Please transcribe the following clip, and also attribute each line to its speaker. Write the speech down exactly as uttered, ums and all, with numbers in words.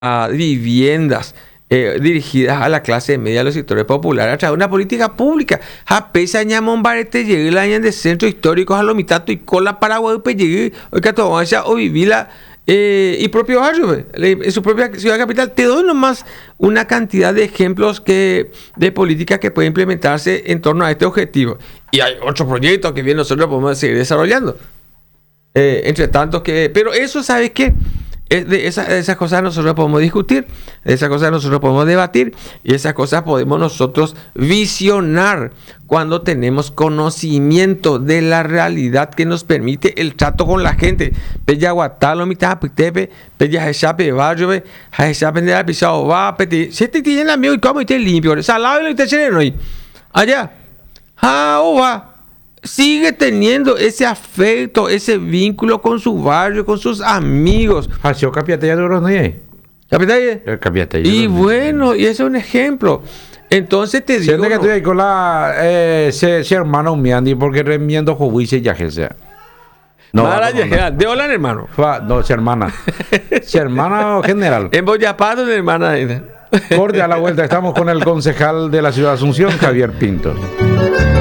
Speaker 1: a viviendas eh, dirigidas a la clase media, a los sectores populares, a través de una política pública. A pesa a Ñamombarete llegué la de centros históricos a lo mitad y cola Paraguay, pues llegué hoy que todo o vivir la eh, y propio barrio, en su propia ciudad capital. Te doy nomás una cantidad de ejemplos que de políticas que pueden implementarse en torno a este objetivo. Y hay otros proyectos que bien nosotros podemos seguir desarrollando. Eh, entre tantos que... Pero eso, ¿sabes qué? De esas, esas cosas nosotros podemos discutir, de esas cosas nosotros podemos debatir y esas cosas podemos nosotros visionar cuando tenemos conocimiento de la realidad que nos permite el trato con la gente. Pella guatalo mitad pitepe, pella hechape barrio, hechape de la pisao va, peti, si te tienen amigo y como y te limpio, salado y te cheren hoy. Allá. Ah, va. Sigue teniendo ese afecto, ese vínculo con su barrio, con sus amigos.
Speaker 2: Hació Capiataya de Oro, ¿no hay?
Speaker 1: ¿Capiataya?
Speaker 2: Capiataya.
Speaker 1: Y bueno, y ese es un ejemplo. Entonces te digo...
Speaker 2: Siente que estoy ahí con la... Eh, se, se hermano miandi porque remiendo juguice ya que sea.
Speaker 1: No, de hola, hermano.
Speaker 2: No, se hermana. Se hermana general.
Speaker 1: En Boyapato, hermana.
Speaker 2: Corte a la vuelta. Estamos con el concejal de la ciudad de Asunción, Javier Pinto.